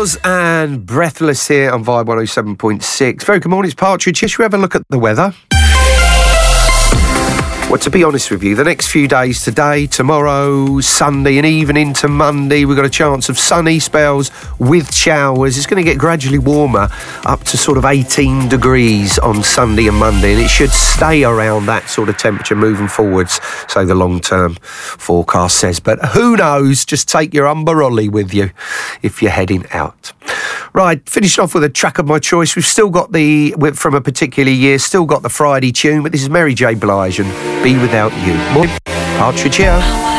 Oz and Breathless here on Vibe 107.6. Very good morning, it's Partridge. Should we have a look at the weather? Well, to be honest with you, the next few days, today, tomorrow, Sunday and even into Monday, we've got a chance of sunny spells with showers. It's going to get gradually warmer, up to sort of 18 degrees on Sunday and Monday, and it should stay around that sort of temperature moving forwards, so the long-term forecast says. But who knows? Just take your umbrella with you if you're heading out. Right, finishing off with a track of my choice. We've still got from a particular year, still got the Friday tune, but this is Mary J. Blige and Be Without You. Morning, Partridge here.